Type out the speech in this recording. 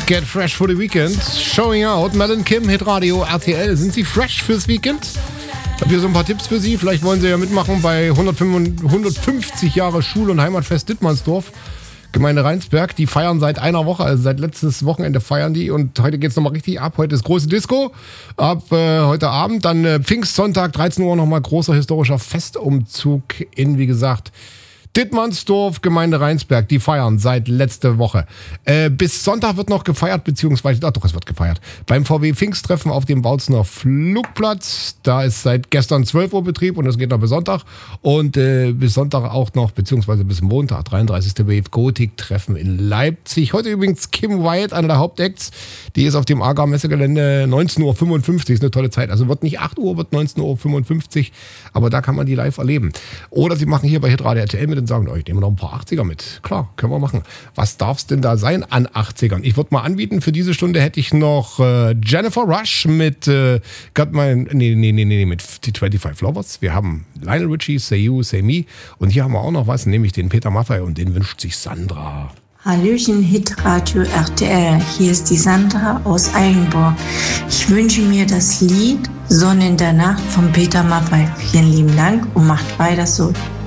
Get fresh for the weekend. Showing out. Mel and Kim, Hitradio RTL. Sind Sie fresh fürs Weekend? Ich habe hier so ein paar Tipps für Sie. Vielleicht wollen Sie ja mitmachen bei 150 Jahre Schul- und Heimatfest Dittmannsdorf. Gemeinde Rheinsberg. Die feiern seit einer Woche, also seit letztes Wochenende feiern die. Und heute geht's nochmal richtig ab. Heute ist große Disco. Ab heute Abend. Dann Pfingstsonntag, 13 Uhr nochmal großer historischer Festumzug in, wie gesagt, Dittmannsdorf, Gemeinde Rheinsberg, die feiern seit letzter Woche. Bis Sonntag wird noch gefeiert, beziehungsweise, es wird gefeiert. Beim VW Pfingsttreffen auf dem Bautzener Flugplatz. Da ist seit gestern 12 Uhr Betrieb und es geht noch bis Sonntag. Und bis Sonntag auch noch, beziehungsweise bis Montag, 33. Wave Gothic Treffen in Leipzig. Heute übrigens Kim White, einer der Hauptacts. Die ist auf dem Agar Messegelände 19.55 Uhr. Ist eine tolle Zeit. Also wird nicht 8 Uhr, wird 19.55 Uhr. Aber da kann man die live erleben. Oder sie machen hier bei Hitradio RTL mit und sagen, ich nehme noch ein paar 80er mit. Klar, können wir machen. Was darf es denn da sein an 80ern? Ich würde mal anbieten, für diese Stunde hätte ich noch Jennifer Rush mit mit die 25 Lovers. Wir haben Lionel Richie, Say You, Say Me. Und hier haben wir auch noch was, nämlich den Peter Maffay und den wünscht sich Sandra. Hallöchen, Hitradio RTL. Hier ist die Sandra aus Eilenburg. Ich wünsche mir das Lied Sonne in der Nacht von Peter Maffay. Vielen lieben Dank und macht weiter so.